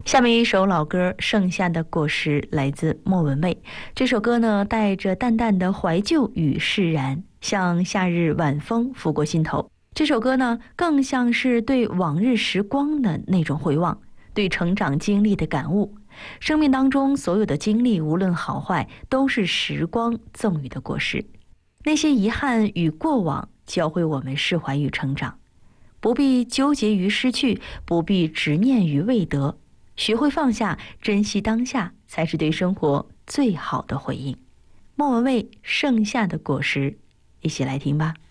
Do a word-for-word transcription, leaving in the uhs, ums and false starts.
下面一首老歌《盛夏的果实》来自莫文蔚。这首歌呢，带着淡淡的怀旧与释然，像夏日晚风拂过心头。这首歌呢，更像是对往日时光的那种回望，对成长经历的感悟。生命当中所有的经历，无论好坏，都是时光赠予的果实。那些遗憾与过往，教会我们释怀与成长。不必纠结于失去，不必执念于未得，学会放下，珍惜当下，才是对生活最好的回应。莫文蔚《盛夏的果实》，一起来听吧。